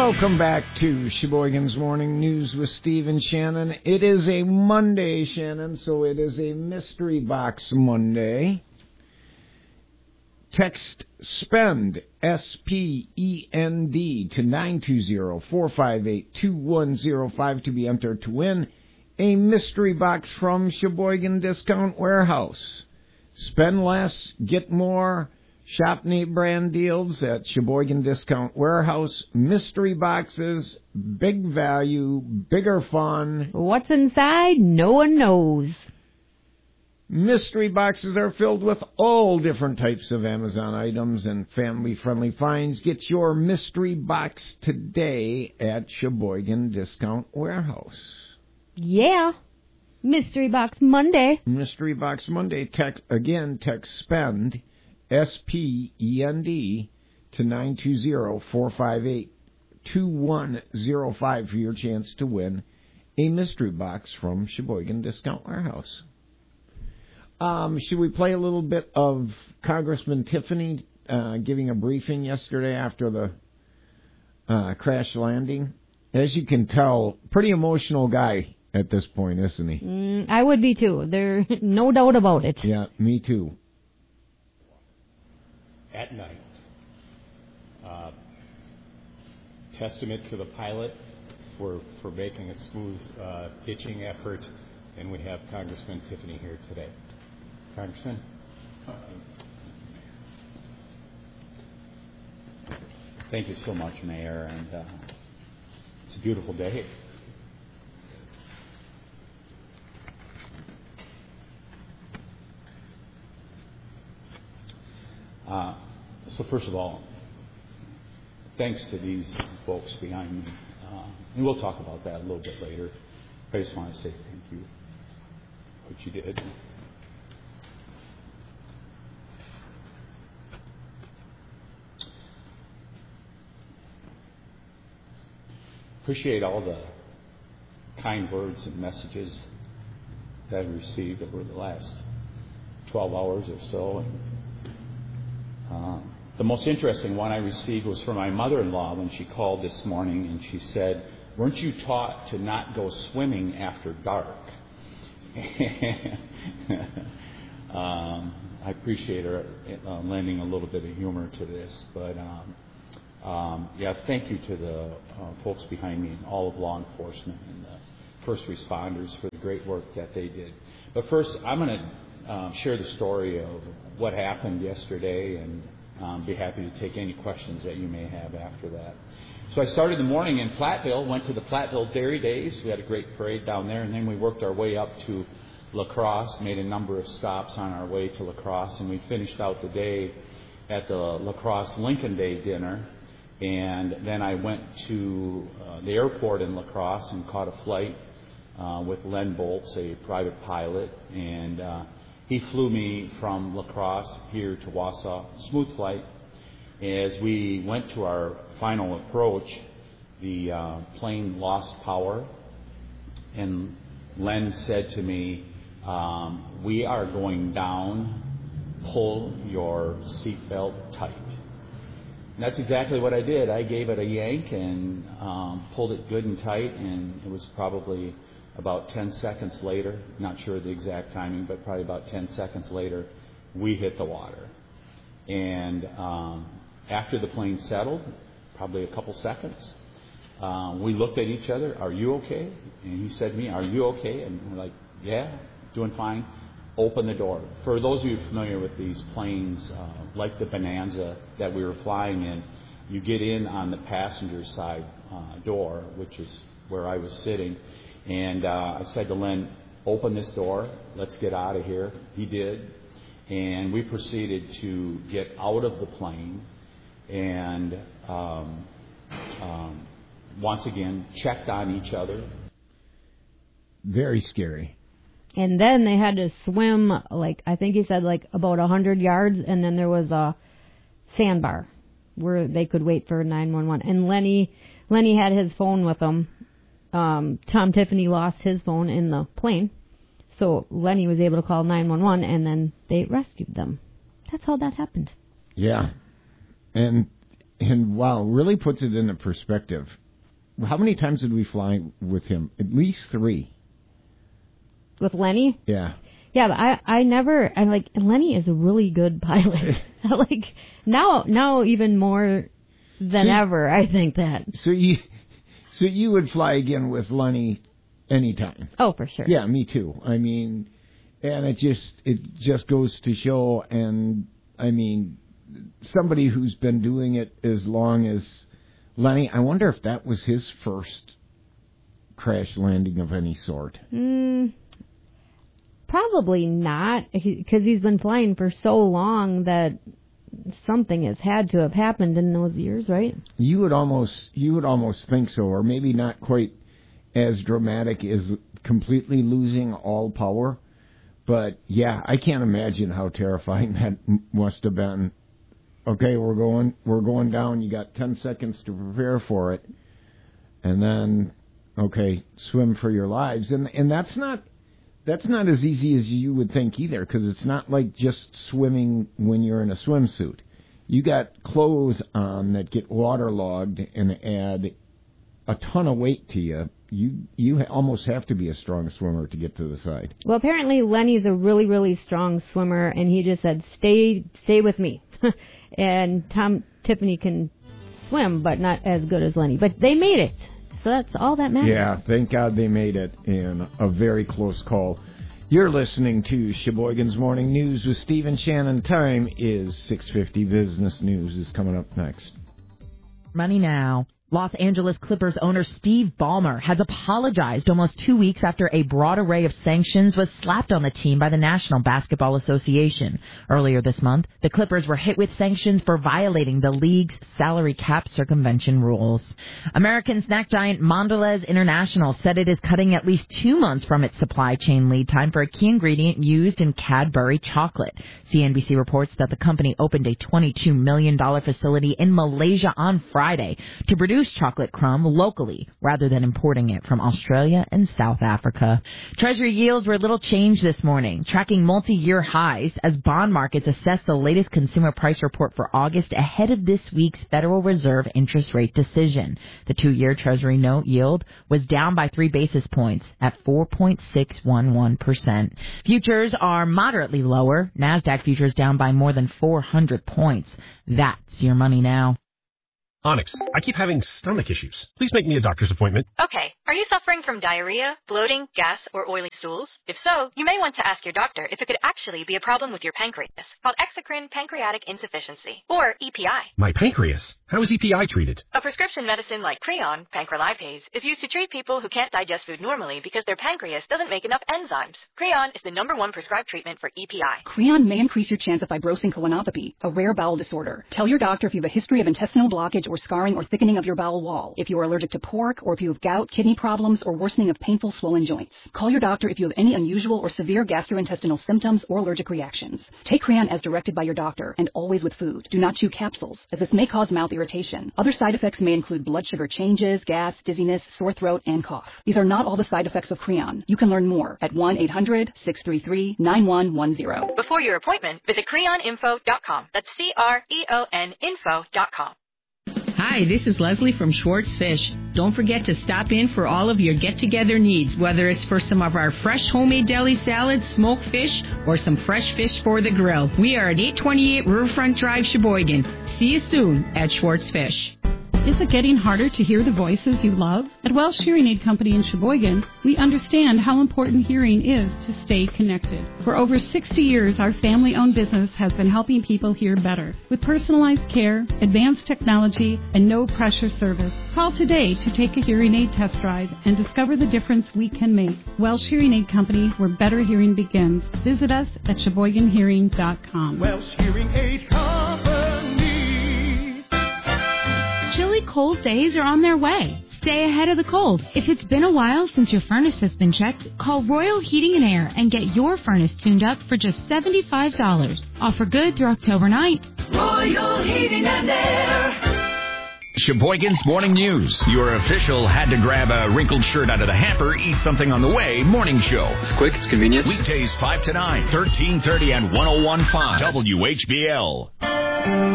Welcome back to Sheboygan's Morning News with Steve and Shannon. It is a Monday, Shannon, so it is a Mystery Box Monday. Text SPEND, S-P-E-N-D, to 920-458-2105 to be entered to win a mystery box from Sheboygan Discount Warehouse. Spend less, get more. Shop name brand deals at Sheboygan Discount Warehouse. Mystery boxes, big value, bigger fun. What's inside? No one knows. Mystery boxes are filled with all different types of Amazon items and family-friendly finds. Get your mystery box today at Sheboygan Discount Warehouse. Yeah. Mystery Box Monday. Mystery Box Monday. Text SPEND, S-P-E-N-D, to 920-458-2105 for your chance to win a mystery box from Sheboygan Discount Warehouse. Should we play a little bit of Congressman Tiffany giving a briefing yesterday after the crash landing? As you can tell, pretty emotional guy at this point, isn't he? I would be too. There's no doubt about it. Yeah, me too. At night. Testament to the pilot for making a smooth ditching effort, and we have Congressman Tiffany here today. Congressman? Thank you so much, Mayor, and it's a beautiful day. So first of all, thanks to these folks behind me, and we'll talk about that a little bit later. I just want to say thank you for what you did. Appreciate all the kind words and messages that I've received over the last 12 hours or so. And, the most interesting one I received was from my mother-in-law when she called this morning, and she said, "Weren't you taught to not go swimming after dark?" I appreciate her lending a little bit of humor to this, but thank you to the folks behind me and all of law enforcement and the first responders for the great work that they did. But first, I'm going to share the story of what happened yesterday, and be happy to take any questions that you may have after that. So I started the morning in Platteville, went to the Platteville Dairy Days. We had a great parade down there, and then we worked our way up to La Crosse, made a number of stops on our way to La Crosse, and we finished out the day at the La Crosse Lincoln Day dinner. And then I went to the airport in La Crosse and caught a flight with Len Boltz, a private pilot, and he flew me from La Crosse here to Wausau, smooth flight. As we went to our final approach, the plane lost power, and Len said to me, "We are going down, pull your seatbelt tight." And that's exactly what I did. I gave it a yank and pulled it good and tight, and it was probably about 10 seconds later, not sure the exact timing, but probably about 10 seconds later, we hit the water. And after the plane settled, probably a couple seconds, we looked at each other, "Are you okay?" And he said to me, "Are you okay?" And we're like, "Yeah, doing fine." Open the door. For those of you familiar with these planes, like the Bonanza that we were flying in, you get in on the passenger side door, which is where I was sitting. And I said to Len, "Open this door. Let's get out of here." He did. And we proceeded to get out of the plane and once again checked on each other. Very scary. And then they had to swim, I think he said about 100 yards, and then there was a sandbar where they could wait for 911. And Lenny had his phone with him. Tom Tiffany lost his phone in the plane, so Lenny was able to call 911, and then they rescued them. That's how that happened. Yeah. And And wow, really puts it into perspective. How many times did we fly with him? At least 3. With Lenny? Yeah. Yeah, but I'm like, Lenny is a really good pilot. Like, now even more than ever, I think that. So you would fly again with Lenny anytime? Oh, for sure. Yeah, me too. I mean, and it just goes to show, and I mean, somebody who's been doing it as long as Lenny, I wonder if that was his first crash landing of any sort. Probably not, because he's been flying for so long that something has had to have happened in those years, right? You would almost think so, or maybe not quite as dramatic as completely losing all power. But yeah, I can't imagine how terrifying that must have been. Okay, we're going down. You got 10 seconds to prepare for it, and then okay, swim for your lives. And that's not as easy as you would think either, because it's not like just swimming when you're in a swimsuit. You got clothes on that get waterlogged and add a ton of weight to you. You almost have to be a strong swimmer to get to the side. Well, apparently Lenny's a really, really strong swimmer, and he just said, stay with me. And Tiffany can swim, but not as good as Lenny. But they made it. So that's all that matters. Yeah, thank God they made it in a very close call. You're listening to Sheboygan's Morning News with Steve and Shannon. Time is 6:50. Business News is coming up next. Money now. Los Angeles Clippers owner Steve Ballmer has apologized almost 2 weeks after a broad array of sanctions was slapped on the team by the National Basketball Association. Earlier this month, the Clippers were hit with sanctions for violating the league's salary cap circumvention rules. American snack giant Mondelez International said it is cutting at least 2 months from its supply chain lead time for a key ingredient used in Cadbury chocolate. CNBC reports that the company opened a $22 million facility in Malaysia on Friday to produce chocolate crumb locally rather than importing it from Australia and South Africa. Treasury yields were little changed this morning, tracking multi-year highs as bond markets assess the latest consumer price report for August ahead of this week's Federal Reserve interest rate decision. The 2-year Treasury note yield was down by 3 basis points at 4.611%. Futures are moderately lower. NASDAQ futures down by more than 400 points. That's your money now. Onyx, I keep having stomach issues. Please make me a doctor's appointment. Okay. Are you suffering from diarrhea, bloating, gas, or oily stools? If so, you may want to ask your doctor if it could actually be a problem with your pancreas, called exocrine pancreatic insufficiency, or EPI. My pancreas? How is EPI treated? A prescription medicine like Creon, pancrelipase, is used to treat people who can't digest food normally because their pancreas doesn't make enough enzymes. Creon is the #1 prescribed treatment for EPI. Creon may increase your chance of fibrosing colonopathy, a rare bowel disorder. Tell your doctor if you have a history of intestinal blockage or scarring or thickening of your bowel wall, if you are allergic to pork, or if you have gout, kidney problems, or worsening of painful swollen joints. Call your doctor if you have any unusual or severe gastrointestinal symptoms or allergic reactions. Take Creon as directed by your doctor, and always with food. Do not chew capsules, as this may cause mouth irritation. Other side effects may include blood sugar changes, gas, dizziness, sore throat, and cough. These are not all the side effects of Creon. You can learn more at 1-800-633-9110. Before your appointment, visit creoninfo.com. That's CREON info.com. Hi, this is Leslie from Schwartz Fish. Don't forget to stop in for all of your get-together needs, whether it's for some of our fresh homemade deli salads, smoked fish, or some fresh fish for the grill. We are at 828 Riverfront Drive, Sheboygan. See you soon at Schwartz Fish. Is it getting harder to hear the voices you love? At Welsh Hearing Aid Company in Sheboygan, we understand how important hearing is to stay connected. For over 60 years, our family-owned business has been helping people hear better. With personalized care, advanced technology, and no-pressure service. Call today to take a hearing aid test drive and discover the difference we can make. Welsh Hearing Aid Company, where better hearing begins. Visit us at SheboyganHearing.com. Welsh Hearing Aid Company. Chilly cold days are on their way. Stay ahead of the cold. If it's been a while since your furnace has been checked, call Royal Heating and Air and get your furnace tuned up for just $75. Offer good through October 9th. Royal Heating and Air. Sheboygan's Morning News. Your official had to grab a wrinkled shirt out of the hamper, eat something on the way morning show. It's quick, it's convenient. Weekdays 5 to 9, 1330 and 101.5 WHBL.